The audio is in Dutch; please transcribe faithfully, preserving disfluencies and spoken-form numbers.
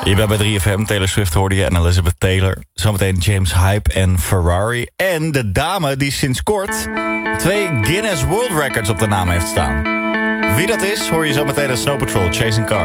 Je bent bij drie F M, Taylor Swift hoorde je en Elizabeth Taylor. Zometeen James Hype en Ferrari. En de dame die sinds kort twee Guinness World Records op de naam heeft staan. Wie dat is, hoor je zometeen in Snow Patrol Chasing Cars.